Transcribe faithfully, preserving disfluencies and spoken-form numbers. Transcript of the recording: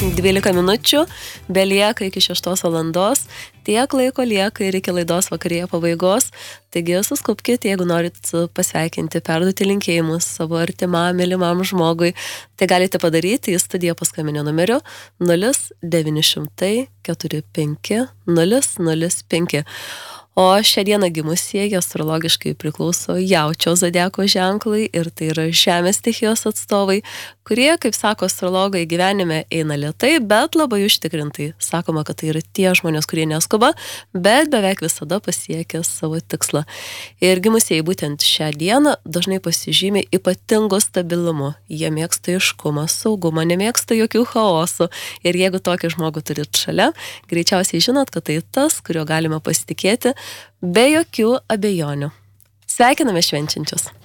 dvylika minučių, belieka iki šeštos valandos, tiek laiko lieka ir iki laidos vakarėje pabaigos. Taigi suskubkite, jeigu norit pasveikinti, perduoti linkėjimus savo artimam, mylimam žmogui. Tai galite padaryti į studiją paskambinę numeriu nulis devyni šimtai keturi penki nulis nulis penki. O šią dieną gimusieji astrologiškai priklauso Jaučio zodiako ženklai ir tai yra žemės stichijos atstovai, kurie, kaip sako astrologai, gyvenime eina lėtai, bet labai užtikrintai. Sakoma, kad tai yra tie žmonės, kurie neskuba, bet beveik visada pasiekia savo tikslą. Ir gimusieji būtent šią dieną dažnai pasižymė ypatingu stabilumu. Jie mėgsta aiškumą, saugumą, nemėgsta jokių chaosų. Ir jeigu tokį žmogų turit šalia, greičiausiai žinot, kad tai tas, kurio galima pasitikėti be jokių abejonių. Sveikiname švenčiančius.